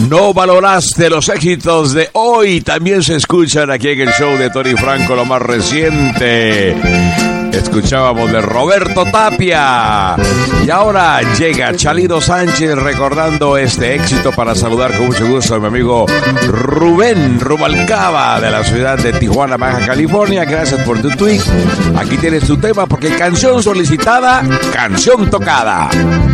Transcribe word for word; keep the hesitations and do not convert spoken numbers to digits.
No valoraste los éxitos de hoy. También se escuchan aquí en el show de Tony Franco, lo más reciente. Escuchábamos de Roberto Tapia. Y ahora llega Chalino Sánchez recordando este éxito para saludar con mucho gusto a mi amigo Rubén Rubalcaba de la ciudad de Tijuana, Baja California. Gracias por tu tweet. Aquí tienes tu tema porque canción solicitada, canción tocada.